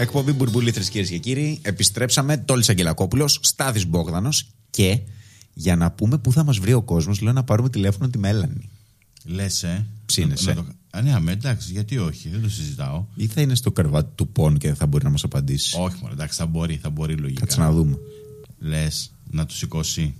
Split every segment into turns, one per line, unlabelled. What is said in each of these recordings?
Εκπομπή Μπουρμπουλήθρες, κυρίες και κύριοι. Επιστρέψαμε. Τόλης Αγγελακόπουλος, Στάθης Μπόγδανος. Και για να πούμε πού θα μας βρει ο κόσμος, λέω να πάρουμε τηλέφωνο τη Μέλανη.
Λες,
Ψήνεσαι.
Ναι, εντάξει, γιατί όχι, δεν το συζητάω.
Ή θα είναι στο κρεβάτι του πόνου και δεν θα μπορεί να μας απαντήσει.
Όχι, μόνο εντάξει, θα μπορεί λογικά.
Κάτσε να δούμε.
Λες, να του σηκώσει.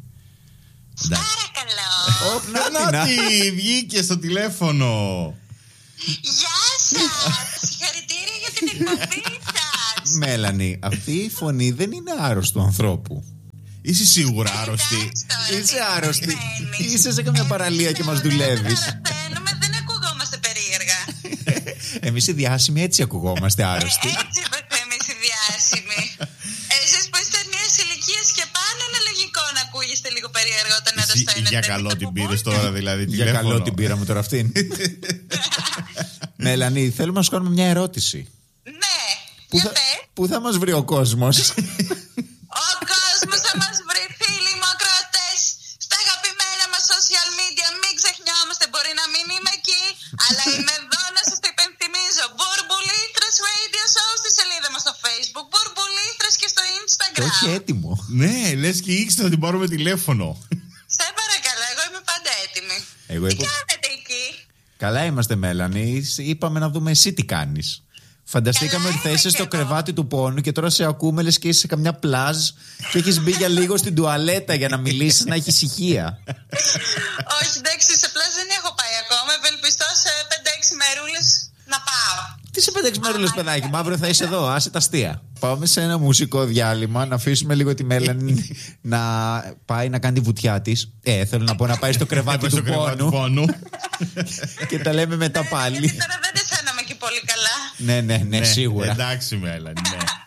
Παρακαλώ.
Νάτι, βγήκε στο τηλέφωνο.
Γεια σας. Συγχαρητήρια για την εκπομπή σας.
Μέλανη, αυτή η φωνή δεν είναι άρρωστου ανθρώπου.
Είσαι σίγουρα άρρωστη?
Είσαι άρρωστη. Είσαι σε καμιά παραλία και μας δουλεύεις.
Δεν ακουγόμαστε περίεργα.
Εμείς οι διάσημοι έτσι ακουγόμαστε άρρωστοι.
Έτσι είμαστε εμείς οι διάσημοι. Εσείς που είστε μιας ηλικίας και πάνω, είναι λογικό να ακούγεστε λίγο περίεργα όταν αρρωσταίνετε.
Για καλό την πήρες τώρα δηλαδή
Για
τηλέφωνο?
καλό την πήραμε τώρα αυτήν. Μέλανη, θέλουμε να σου κάνουμε μια ερώτηση.
Ναι, για πες.
Πού θα μας βρει ο κόσμος?
Ο κόσμος θα μας βρει, φίλοι μου ακροατές, στα αγαπημένα μας social media. Μην ξεχνιόμαστε, μπορεί να μην είμαι εκεί, αλλά είμαι εδώ να σας το υπενθυμίζω. Μπουρμπουλήθρες Radio Show στη σελίδα μας στο Facebook, Μπουρμπουλήθρες και στο Instagram.
Όχι έτοιμο.
Ναι, λες και ήξερα να την πάρουμε τηλέφωνο.
Σε παρακαλώ, εγώ είμαι πάντα έτοιμη. Τι κάνετε εκεί?
Καλά είμαστε, Μέλανη. Είπαμε να δούμε εσύ τι κάνεις. Φανταστήκαμε ότι θα είσαι στο κρεβάτι του πόνου και τώρα σε ακούμε λες και είσαι σε καμιά πλάζ και έχεις μπει για λίγο στην τουαλέτα για να μιλήσεις, να έχεις ησυχία.
Όχι, εντάξει, σε πλάζ δεν έχω πάει ακόμα. Ευελπιστώ σε 5-6 μερούλες να πάω.
Τι σε 5-6 μέρες, παιδάκι μου, αύριο θα είσαι εδώ, άσε τα αστεία. Πάμε σε ένα μουσικό διάλειμμα, να αφήσουμε λίγο τη Μέλανη να πάει να κάνει τη βουτιά της. Θέλω να πω να πάει στο κρεβάτι του πόνου. Και τα λέμε μετά πάλι.
Τώρα δεν αισθάνομαι και πολύ καλά.
Ναι, σίγουρα.
Εντάξει, Μέλανη, ναι.